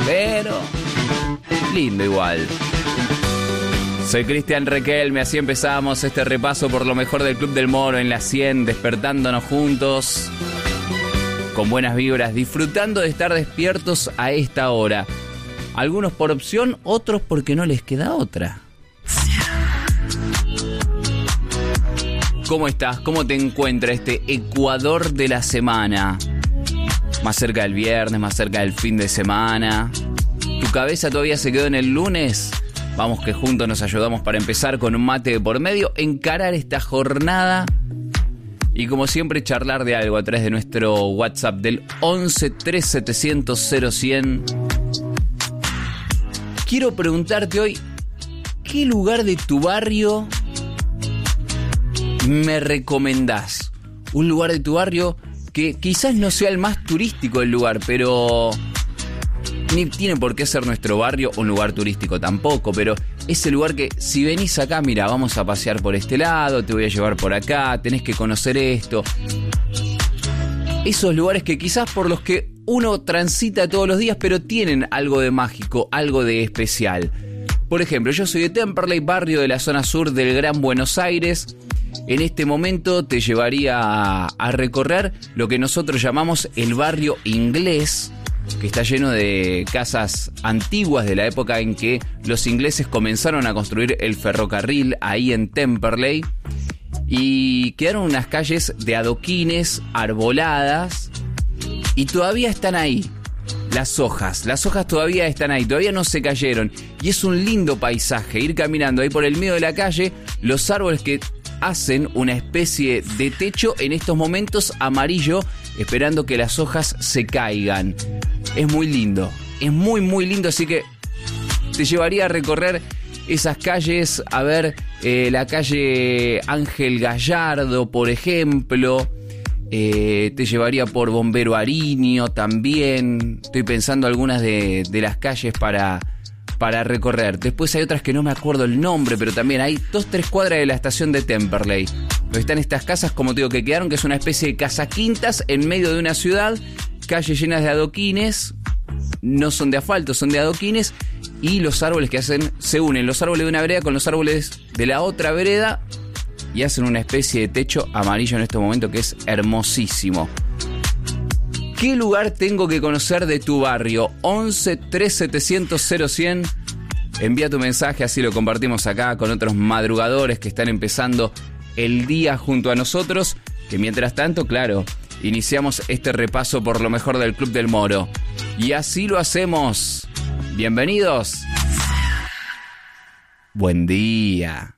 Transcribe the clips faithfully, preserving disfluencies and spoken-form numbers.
pero lindo igual. Soy Cristian Requelme, así empezamos este repaso por lo mejor del Club del Moro en la cien, despertándonos juntos, con buenas vibras, disfrutando de estar despiertos a esta hora. Algunos por opción, otros porque no les queda otra. ¿Cómo estás? ¿Cómo te encuentra este Ecuador de la semana? Más cerca del viernes, más cerca del fin de semana. ¿Tu cabeza todavía se quedó en el lunes? Vamos que juntos nos ayudamos para empezar con un mate de por medio, encarar esta jornada y como siempre charlar de algo a través de nuestro WhatsApp del once tres setecientos cero cien. Quiero preguntarte hoy, ¿qué lugar de tu barrio me recomendás? Un lugar de tu barrio que quizás no sea el más turístico del lugar, pero ni tiene por qué ser nuestro barrio un lugar turístico tampoco, pero es el lugar que si venís acá, mira, vamos a pasear por este lado, te voy a llevar por acá, tenés que conocer esto. Esos lugares que quizás por los que uno transita todos los días, pero tienen algo de mágico, algo de especial. Por ejemplo, yo soy de Temperley, barrio de la zona sur del Gran Buenos Aires. En este momento te llevaría a, a recorrer lo que nosotros llamamos el barrio inglés, que está lleno de casas antiguas de la época en que los ingleses comenzaron a construir el ferrocarril ahí en Temperley, y quedaron unas calles de adoquines arboladas y todavía están ahí las hojas, las hojas todavía están ahí, todavía no se cayeron, y es un lindo paisaje ir caminando ahí por el medio de la calle, los árboles que hacen una especie de techo en estos momentos amarillo, esperando que las hojas se caigan. Es muy lindo, es muy muy lindo, así que te llevaría a recorrer esas calles, a ver eh, la calle Ángel Gallardo, por ejemplo, eh, te llevaría por Bombero Ariño también, estoy pensando algunas de, de las calles para, para recorrer. Después hay otras que no me acuerdo el nombre, pero también hay dos, tres cuadras de la estación de Temperley, donde están estas casas, como te digo, que quedaron, que es una especie de casa quintas en medio de una ciudad, calles llenas de adoquines, no son de asfalto, son de adoquines, y los árboles que hacen, se unen los árboles de una vereda con los árboles de la otra vereda y hacen una especie de techo amarillo en este momento que es hermosísimo. ¿Qué lugar tengo que conocer de tu barrio? once tres setecientos cero cien. Envía tu mensaje, así lo compartimos acá con otros madrugadores que están empezando el día junto a nosotros, que mientras tanto, claro, iniciamos este repaso por lo mejor del Club del Moro. Y así lo hacemos. Bienvenidos. Buen día.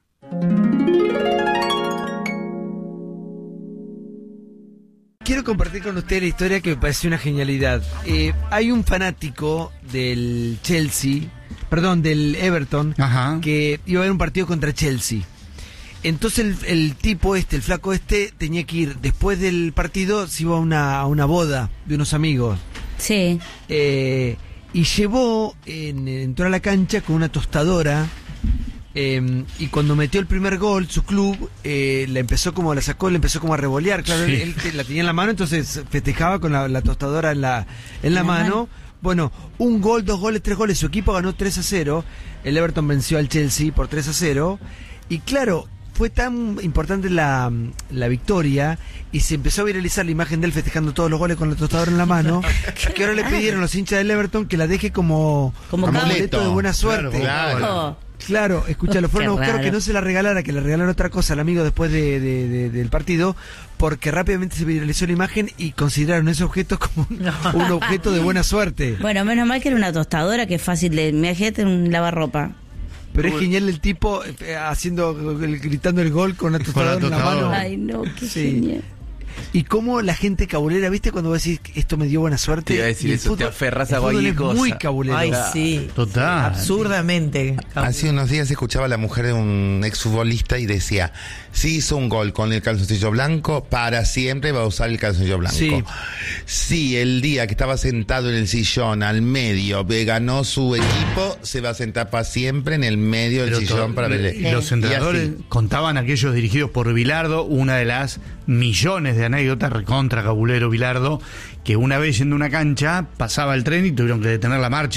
Quiero compartir con ustedes la historia que me pareció una genialidad. Eh, hay un fanático del Chelsea, perdón, del Everton, ajá, que iba a ver un partido contra Chelsea. Entonces el, el tipo este, el flaco este, tenía que ir, después del partido, se iba a una, a una boda de unos amigos. Sí. Eh, y llevó, en, entró a la cancha con una tostadora, eh, y cuando metió el primer gol, su club, eh, la empezó como, la sacó, le empezó como a revolear, claro, sí. él, él la tenía en la mano, entonces festejaba con la, la tostadora en la, en la mano. mano. Bueno, un gol, dos goles, tres goles, su equipo ganó tres a cero, el Everton venció al Chelsea por tres a cero, y claro, fue tan importante la, la victoria y se empezó a viralizar la imagen de él festejando todos los goles con la tostadora en la mano, que ahora le pidieron los hinchas del Everton que la deje como, como amuleto de buena suerte. Claro, claro. Claro, escúchalo, fueron a buscar que no se la regalara, que le regalaran otra cosa al amigo después de, de, de, del partido, porque rápidamente se viralizó la imagen y consideraron ese objeto como un, no. un objeto de buena suerte. Bueno, menos mal que era una tostadora, que es fácil de... Me imagínate un lavarropa. Pero es genial el tipo eh, haciendo, gritando el gol con la tostadora en la mano. Ay, no, qué sí. genial. Y cómo la gente cabulera, ¿viste? Cuando vos decís esto me dio buena suerte. Te iba a decir eso, fútbol, te aferras a cualquier cosa. Muy cabulero. Ay, sí. Total. Absurdamente. Hace unos días escuchaba a la mujer de un exfutbolista y decía, si hizo un gol con el calzoncillo blanco, para siempre va a usar el calzoncillo blanco. Sí. Si el día que estaba sentado en el sillón al medio ganó su equipo, se va a sentar para siempre en el medio del Pero sillón to- para ver. Y los entrenadores contaban aquellos dirigidos por Bilardo, una de las millones de anécdotas, recontra cabulero Bilardo, que una vez yendo a una cancha pasaba el tren y tuvieron que detener la marcha.